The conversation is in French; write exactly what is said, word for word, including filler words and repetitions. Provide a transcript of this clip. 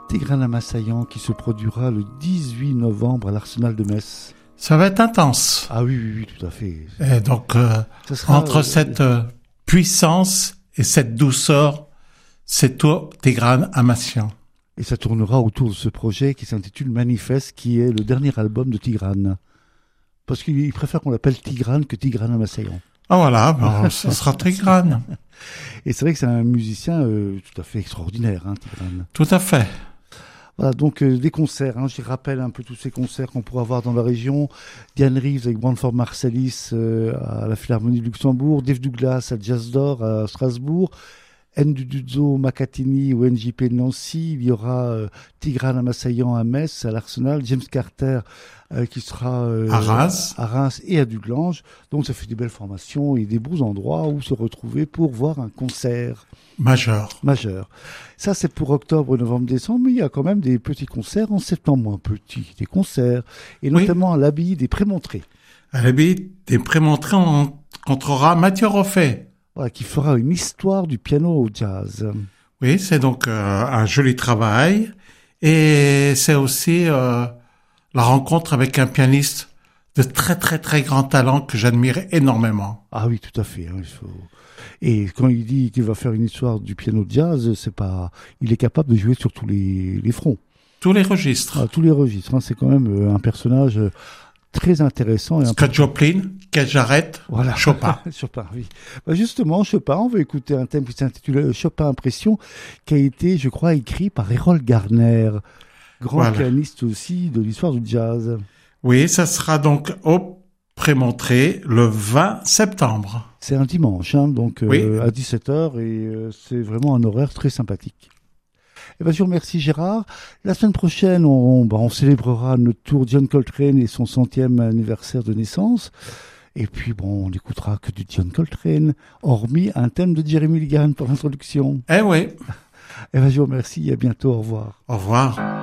Tigran Amassayan qui se produira le dix-huit novembre à l'Arsenal de Metz. Ça va être intense. Ah oui, oui, oui, tout à fait. Et donc, euh, sera, entre euh, cette euh, puissance et cette douceur, c'est tout Tigran Amassayan. Et ça tournera autour de ce projet qui s'intitule Manifeste, qui est le dernier album de Tigran. Parce qu'il préfère qu'on l'appelle Tigran que Tigran Amassayan. Ah voilà, ben, ça sera Tigran. Et c'est vrai que c'est un musicien euh, tout à fait extraordinaire, hein, Tigran. Tout à fait. Voilà, donc euh, des concerts, hein, je rappelle un peu tous ces concerts qu'on pourra voir dans la région. Diane Reeves avec Branford Marsalis euh, à la Philharmonie de Luxembourg, Dave Douglas à Jazz d'Or à Strasbourg, Ndudzo Makatini au N J P de Nancy, il y aura euh, Tigran Amassayan à Metz, à l'Arsenal, James Carter euh, qui sera euh, à, Reims. à Reims et à Duglange. Donc ça fait des belles formations et des beaux endroits où se retrouver pour voir un concert. Majeur. Majeur. Ça, c'est pour octobre, novembre, décembre, mais il y a quand même des petits concerts en septembre, moins petits, des concerts, et notamment oui. à l'abbaye des Prémontrés. À l'abbaye des Prémontrés, on rencontrera Mathieu Roffet. Voilà, qui fera une histoire du piano au jazz. Oui, c'est donc euh, un joli travail, et c'est aussi euh, la rencontre avec un pianiste de très très très grand talent que j'admire énormément. Ah oui, tout à fait. Hein, il faut... Et quand il dit qu'il va faire une histoire du piano jazz, c'est pas, il est capable de jouer sur tous les, les fronts. Tous les registres. Ah, tous les registres. Hein, c'est quand même euh, un personnage euh, très intéressant. Et Scott Joplin, Keith Jarrett, voilà. Chopin. Chopin, oui. Bah justement, Chopin, on va écouter un thème qui s'intitule Chopin Impression, qui a été, je crois, écrit par Errol Garner, grand voilà. pianiste aussi de l'histoire du jazz. Oui, ça sera donc au Prémontré le vingt septembre. C'est un dimanche, hein, donc oui. euh, à dix-sept heures, et euh, c'est vraiment un horaire très sympathique. Et ben, je vous remercie Gérard. La semaine prochaine, on, bah, on célébrera notre tour John Coltrane et son centième anniversaire de naissance. Et puis, bon, on n'écoutera que du John Coltrane, hormis un thème de Jerry Mulligan pour l'introduction. Eh oui. Et ben, je vous remercie et à bientôt. Au revoir. Au revoir.